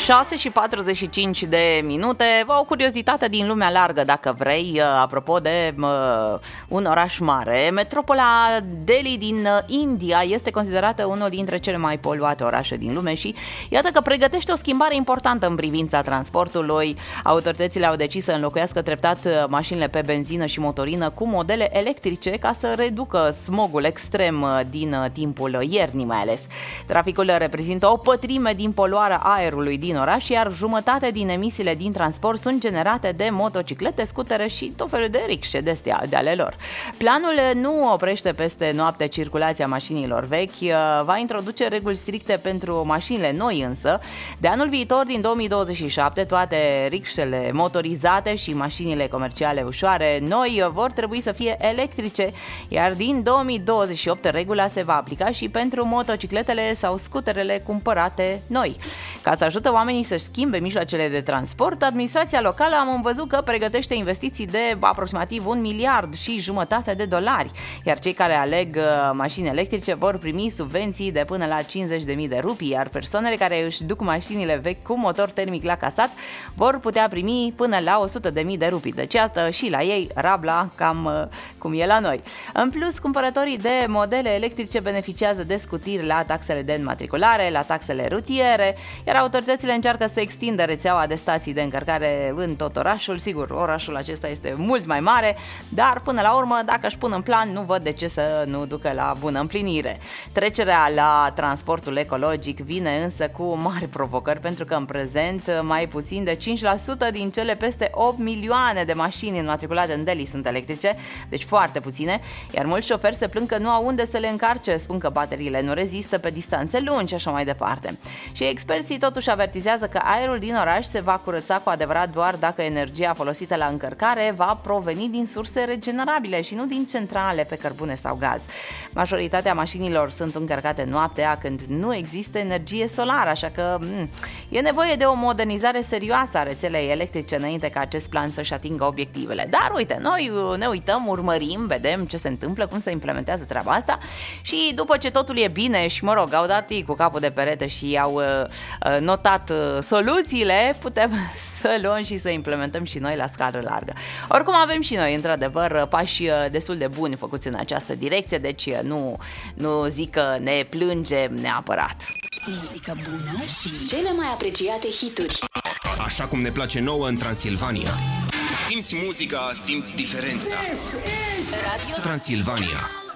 6:45. O curiozitate din lumea largă, dacă vrei, apropo de un oraș mare. Metropola Delhi din India este considerată unul dintre cele mai poluate orașe din lume și iată că pregătește o schimbare importantă în privința transportului. Autoritățile au decis să înlocuiască treptat mașinile pe benzină și motorină cu modele electrice ca să reducă smogul extrem din timpul iernii mai ales. Traficul reprezintă o pătrime din poluarea aerului din oraș, iar jumătate din emisiile din transport sunt generate de motociclete, scutere și tot felul de rickshaw de ale lor. Planul nu oprește peste noapte circulația mașinilor vechi, va introduce reguli stricte pentru mașinile noi însă. De anul viitor, din 2027, toate rickshele motorizate și mașinile comerciale ușoare noi vor trebui să fie electrice, iar din 2028 regula se va aplica și pentru motocicletele sau scuterele cumpărate noi. Ca să ajută oamenii să-și schimbe mijloacele de transport, administrația locală am văzut că pregătește investiții de aproximativ $1,5 miliarde, iar cei care aleg mașini electrice vor primi subvenții de până la 50.000 de rupii, iar persoanele care își duc mașinile vechi cu motor termic la casat vor putea primi până la 100.000 de rupii. Deci iată și la ei rabla cam cum e la noi. În plus, cumpărătorii de modele electrice beneficiază de scutiri la taxele de înmatriculare, la taxele rutiere, iar autoritățile încearcă să extindă rețeaua de stații de încărcare în tot orașul. Sigur, orașul acesta este mult mai mare, dar până la urmă, dacă își pun în plan, nu văd de ce să nu ducă la bună împlinire. Trecerea la transportul ecologic vine însă cu mari provocări, pentru că în prezent mai puțin de 5% din cele peste 8 milioane de mașini înmatriculate în Delhi sunt electrice, deci foarte puține, iar mulți șoferi se plâng că nu au unde să le încarce, spun că bateriile nu rezistă pe distanțe lungi și așa mai departe. Și experții totuși avertizează că aerul din oraș se va curăța cu adevărat doar dacă energia folosită la încărcare va proveni din surse regenerabile și nu din centrale pe cărbune sau gaz. Majoritatea mașinilor sunt încărcate noaptea când nu există energie solară, așa că e nevoie de o modernizare serioasă a rețelei electrice înainte ca acest plan să-și atingă obiectivele. Dar uite, noi ne uităm, urmărim, vedem ce se întâmplă, cum se implementează treaba asta și după ce totul e bine și, mă rog, au dat cu capul de perete și au notat soluțiile, putem să luăm și să implementăm și noi la scară largă. Oricum avem și noi, într-adevăr, pași destul de buni făcuți în această direcție, deci nu zic că ne plângem neapărat. Muzică bună și cele mai apreciate hituri. Așa cum ne place nouă în Transilvania. Simți muzica, simți diferența. Radio Transilvania.